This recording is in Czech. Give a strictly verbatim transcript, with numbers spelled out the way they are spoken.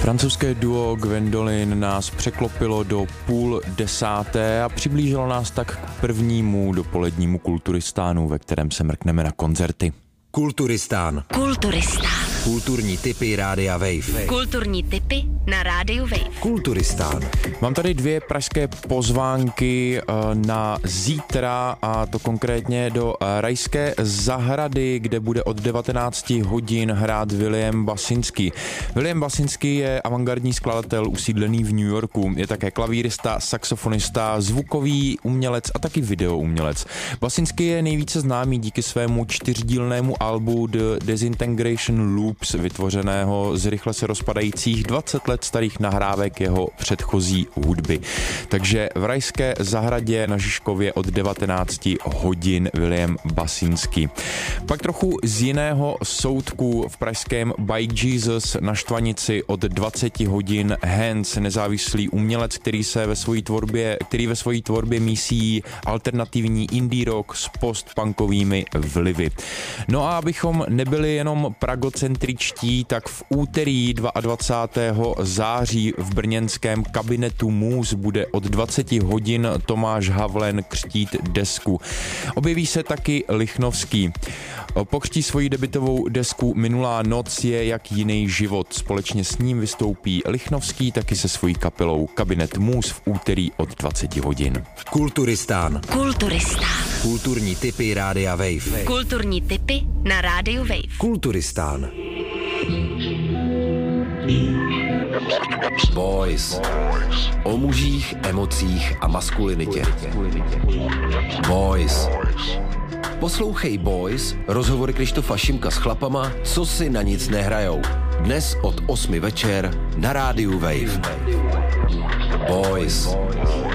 Francouzské duo Gwendolyn nás překlopilo do půl desáté a přiblížilo nás tak k prvnímu dopolednímu Kulturistánu, ve kterém se mrkneme na koncerty. Kulturistán. Kulturistán. Kulturní tipy Rádia Wave. Kulturní tipy na Rádiu Wave. Kulturistán. Mám tady dvě pražské pozvánky na zítra, a to konkrétně do Rajské zahrady, kde bude od devatenácti hodin hrát William Basinski. William Basinski je avantgardní skladatel usídlený v New Yorku. Je také klavírista, saxofonista, zvukový umělec a taky videoumělec. Basinski je nejvíce známý díky svému čtyřdílnému albu The Disintegration Loops, vytvořeného z rychle se rozpadajících dvacet let starých nahrávek jeho předchozí hudby. Takže v Rajské zahradě na Žižkově od devatenácti hodin William Basinski. Pak trochu z jiného soudku v pražském Bike Jesus na Štvanici od dvaceti hodin Hans, nezávislý umělec, který se ve své tvorbě, který ve své tvorbě mísí alternativní indie rock s postpunkovými vlivy. No a abychom nebyli jenom pragocentričtí, tak v úterý dvacátého druhého září v brněnském kabinetu Můz bude od dvaceti hodin Tomáš Havlen křtít desku. Objeví se taky Lichnovský. Pokřtí svoji debutovou desku Minulá noc je jak jiný život. Společně s ním vystoupí Lichnovský taky se svojí kapelou Kabinet Můz v úterý od dvaceti hodin. Kulturistán. Kulturistán. Kulturní tipy Rádia Wave. Kulturní tipy na Rádiu Wave. Kulturistán. Boys. O mužích, emocích a maskulinitě. Boys. Poslouchej Boys, rozhovory Krištofa Šimka s chlapama, co si na nic nehrajou. Dnes od osmi večer na Rádiu Wave. Boys.